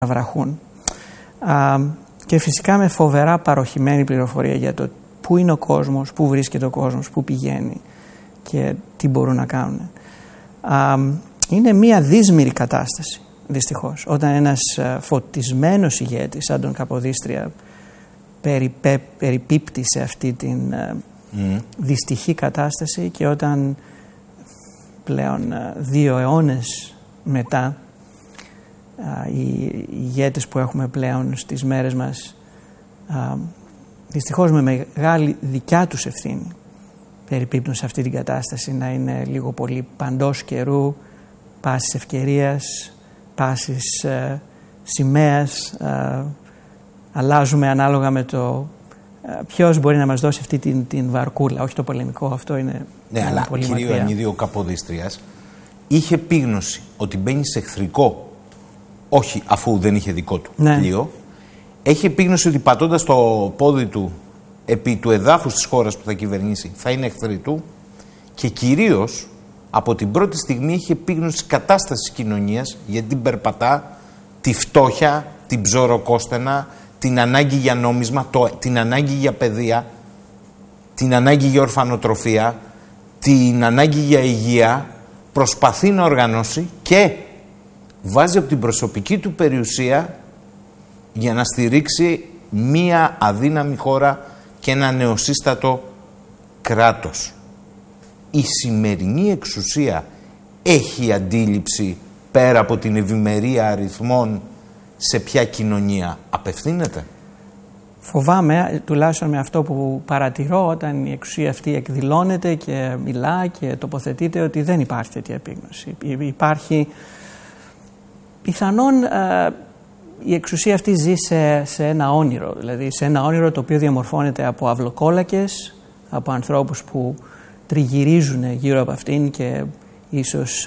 βραχούν. Και φυσικά με φοβερά παροχημένη πληροφορία για το πού είναι ο κόσμος, πού βρίσκεται ο κόσμος, πού πηγαίνει και τι μπορούν να κάνουν. Είναι μια δύσμηρη κατάσταση, δυστυχώς, όταν ένας φωτισμένος ηγέτης σαν τον Καποδίστρια περιπίπτει σε αυτή την δυστυχή κατάσταση, και όταν πλέον 2 αιώνες μετά οι ηγέτες που έχουμε πλέον στις μέρες μας, δυστυχώς με μεγάλη δικιά τους ευθύνη, περιπίπτουν σε αυτή την κατάσταση, να είναι λίγο πολύ παντός καιρού, πάσης ευκαιρίας, πάσης σημαίας. Αλλάζουμε ανάλογα με το ποιος μπορεί να μας δώσει αυτή την βαρκούλα, όχι το πολεμικό. Αυτό είναι αλλά πολύ κυρίω μακριά. Ανίδη, ο Καποδίστριας είχε επίγνωση ότι μπαίνει σε εχθρικό, όχι αφού δεν είχε δικό του πλοίο, έχει επίγνωση ότι πατώντας το πόδι του επί του εδάφους της χώρας που θα κυβερνήσει θα είναι εχθροί του, και κυρίως από την πρώτη στιγμή έχει επίγνωση της κατάστασης της κοινωνίας, γιατί την περπατά, τη φτώχεια, την ψωροκόστενα, την ανάγκη για νόμισμα, την ανάγκη για παιδεία, την ανάγκη για ορφανοτροφία, την ανάγκη για υγεία, προσπαθεί να οργανώσει και βάζει από την προσωπική του περιουσία για να στηρίξει μία αδύναμη χώρα και ένα νεοσύστατο κράτος. Η σημερινή εξουσία έχει αντίληψη, πέρα από την ευημερία αριθμών, σε ποια κοινωνία απευθύνεται? Φοβάμαι, τουλάχιστον με αυτό που παρατηρώ, όταν η εξουσία αυτή εκδηλώνεται και μιλά και τοποθετείται, ότι δεν υπάρχει τέτοια επίγνωση. Υπάρχει πιθανόν η εξουσία αυτή ζει σε ένα όνειρο, δηλαδή σε ένα όνειρο το οποίο διαμορφώνεται από αυλοκόλακες, από ανθρώπους που τριγυρίζουν γύρω από αυτήν και ίσως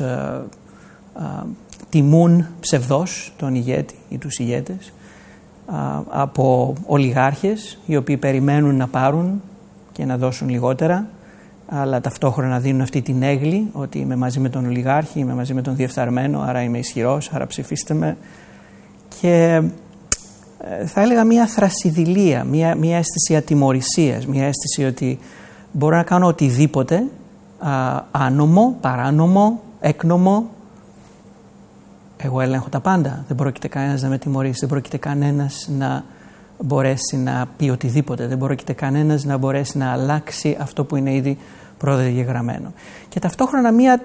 τιμούν ψευδώς τον ηγέτη ή τους ηγέτες, από ολιγάρχες οι οποίοι περιμένουν να πάρουν και να δώσουν λιγότερα, αλλά ταυτόχρονα δίνουν αυτή την έγκλη ότι είμαι μαζί με τον ολιγάρχη, είμαι μαζί με τον διεφθαρμένο, άρα είμαι ισχυρός, άρα ψηφίστε με. Και θα έλεγα μια θρασιδηλία, μια αίσθηση ατιμωρησίας, μια αίσθηση ότι μπορώ να κάνω οτιδήποτε άνομο, παράνομο, έκνομο. Εγώ ελέγχω τα πάντα. Δεν πρόκειται κανένας να με τιμωρήσει, δεν πρόκειται κανένας να μπορέσει να πει οτιδήποτε, δεν πρόκειται κανένας να μπορέσει να αλλάξει αυτό που είναι ήδη προδιαγεγραμμένο. Και ταυτόχρονα μια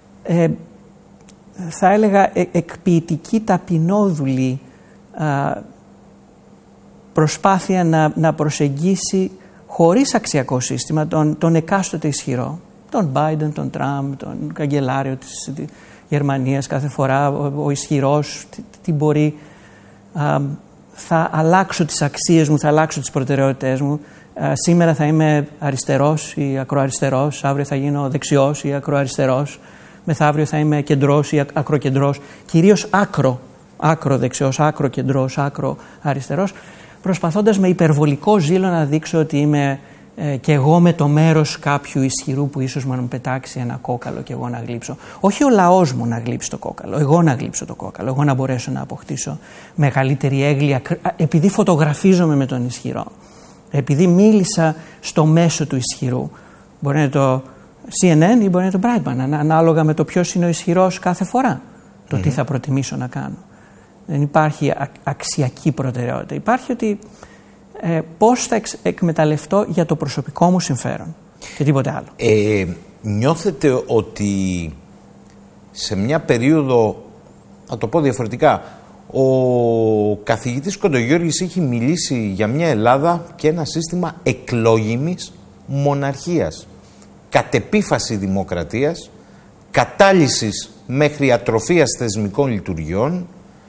θα έλεγα εκποιητική, ταπεινόδουλη προσπάθεια να προσεγγίσει χωρίς αξιακό σύστημα τον εκάστοτε ισχυρό, τον Biden, τον Τραμπ, τον καγκελάριο της Γερμανίας. Κάθε φορά ο ισχυρός τι μπορεί, θα αλλάξω τις αξίες μου, θα αλλάξω τις προτεραιότητες μου. Σήμερα θα είμαι αριστερός ή ακροαριστερός, αύριο θα γίνω δεξιός ή ακροαριστερός, μεθαύριο θα είμαι κεντρός ή ακροκεντρός, κυρίως άκρο δεξιός, άκρο κεντρός, άκρο αριστερός, προσπαθώντας με υπερβολικό ζήλο να δείξω ότι είμαι και εγώ με το μέρος κάποιου ισχυρού που ίσως μου πετάξει ένα κόκαλο και εγώ να γλύψω. Όχι ο λαός μου να γλύψει το κόκαλο, εγώ να γλύψω το κόκαλο, εγώ να μπορέσω να αποκτήσω μεγαλύτερη έγκλεια, επειδή φωτογραφίζομαι με τον ισχυρό, επειδή μίλησα στο μέσο του ισχυρού. Μπορεί να είναι το CNN ή μπορεί να είναι το Breitbart, ανάλογα με το ποιος είναι ο ισχυρός κάθε φορά, το τι θα προτιμήσω να κάνω. Δεν υπάρχει αξιακή προτεραιότητα. Υπάρχει ότι πώς θα εκμεταλλευτώ για το προσωπικό μου συμφέρον και τίποτε άλλο. Νιώθετε ότι σε μια περίοδο, να το πω διαφορετικά, ο καθηγητής Κοντογιώργης έχει μιλήσει για μια Ελλάδα και ένα σύστημα εκλόγιμης μοναρχίας, κατ' επίφαση δημοκρατίας, κατάλυσης μέχρι ατροφίας θεσμικών λειτουργιών,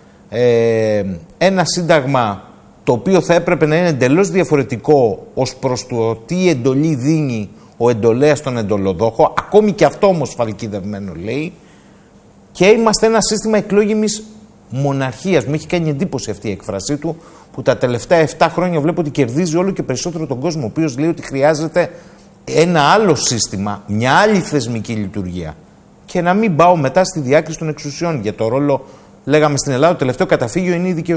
ένα σύνταγμα το οποίο θα έπρεπε να είναι εντελώς διαφορετικό ως προς το τι εντολή δίνει ο εντολέας στον εντολοδόχο, ακόμη και αυτό όμως φαλκιδευμένο λέει, και είμαστε ένα σύστημα εκλόγιμης μοναρχίας. Μου έχει κάνει εντύπωση αυτή η έκφρασή του, που τα τελευταία 7 χρόνια βλέπω ότι κερδίζει όλο και περισσότερο τον κόσμο, ο οποίος λέει ότι χρειάζεται ένα άλλο σύστημα, μια άλλη θεσμική λειτουργία. Και να μην πάω μετά στη διάκριση των εξουσιών. Για το ρόλο, λέγαμε στην Ελλάδα, το τελευταίο καταφύγιο είναι η δικαιοσύνη.